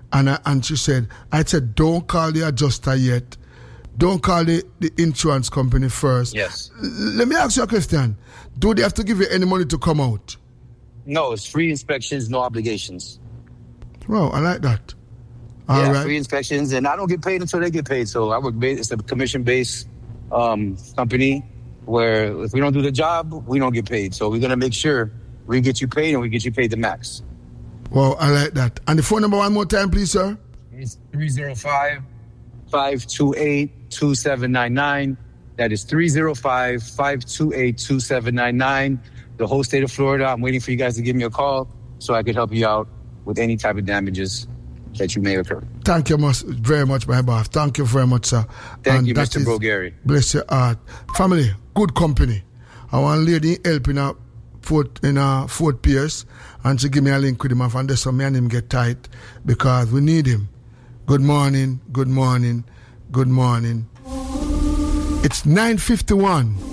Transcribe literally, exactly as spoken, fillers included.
And I, and she said, I said, don't call the adjuster yet. Don't call the, the insurance company first. Yes. L- let me ask you a question. Do they have to give you any money to come out? No, it's free inspections, no obligations. Wow, I like that. All yeah, right. free inspections, and I don't get paid until they get paid. So I work. It's a commission-based um, company where if we don't do the job, we don't get paid. So we're gonna make sure we get you paid, and we get you paid the max. Wow, I like that. And the phone number one more time, please, sir. It's three zero five, five two eight, two seven nine nine. That is three zero five, five two eight, two seven nine nine. The whole state of Florida. I'm waiting for you guys to give me a call so I could help you out with any type of damages that you may occur. Thank you much, very much, my boss. Thank you very much, sir. Thank and you, that Mister is- Brogary. Bless your heart. Family, good company. I want lady helping her Fort, in a Fort Pierce, and she give me a link with him, and that's so me and him get tight because we need him. Good morning, good morning, good morning. It's nine fifty-one.